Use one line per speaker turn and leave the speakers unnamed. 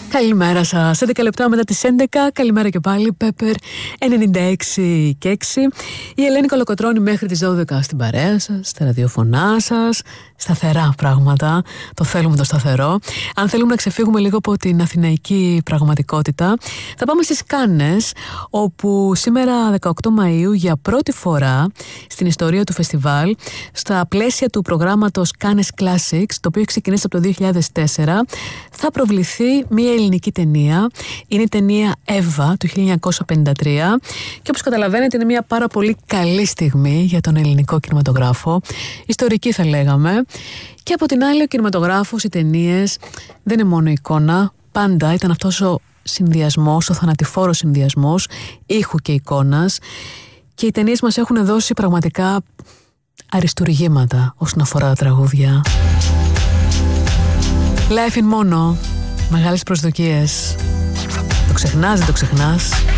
Καλημέρα σας. 11 λεπτά μετά τις 11. Καλημέρα και πάλι. Πέπερ 96 και 6. Η Ελένη Κολοκοτρώνη μέχρι τις 12 στην παρέα σας, στα ραδιοφωνά σας. Σταθερά πράγματα. Το θέλουμε το σταθερό. Αν θέλουμε να ξεφύγουμε λίγο από την αθηναϊκή πραγματικότητα, θα πάμε στις Κάνες, όπου σήμερα 18 Μαΐου για πρώτη φορά στην ιστορία του φεστιβάλ, στα πλαίσια του προγράμματος Cannes Classics, το οποίο ξεκινήσει από το 2004, θα προβληθεί μια ελληνική ταινία. Είναι η ταινία Εύα του 1953 και όπως καταλαβαίνετε είναι μια πάρα πολύ καλή στιγμή για τον ελληνικό κινηματογράφο, ιστορική θα λέγαμε. Και από την άλλη ο κινηματογράφος, οι ταινίες δεν είναι μόνο εικόνα, πάντα ήταν αυτός ο συνδυασμός, ο θανατηφόρος συνδυασμός ήχου και εικόνας, και οι ταινίες μας έχουν δώσει πραγματικά αριστουργήματα όσον αφορά τα τραγούδια. Life in Mono, μεγάλες προσδοκίες. Το ξεχνάς, δεν το ξεχνάς.